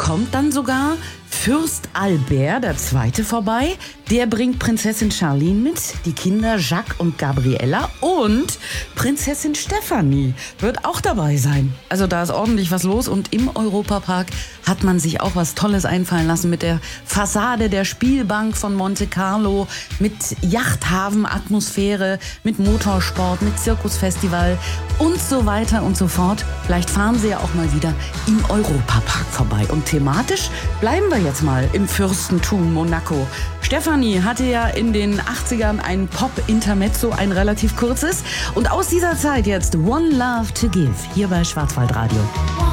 kommt dann sogar Fürst Albert II. Vorbei. Der bringt Prinzessin Charlene mit, die Kinder Jacques und Gabriella und Prinzessin Stephanie wird auch dabei sein. Also da ist ordentlich was los und im Europapark hat man sich auch was Tolles einfallen lassen mit der Fassade der Spielbank von Monte Carlo, mit Yachthafen-Atmosphäre, mit Motorsport, mit Zirkusfestival und so weiter und so fort. Vielleicht fahren Sie ja auch mal wieder im Europapark vorbei. Und thematisch bleiben wir jetzt mal im Fürstentum Monaco. Stefanie hatte ja in den 80ern ein Pop-Intermezzo, ein relativ kurzes. Und aus dieser Zeit jetzt One Love to Give, hier bei Schwarzwaldradio.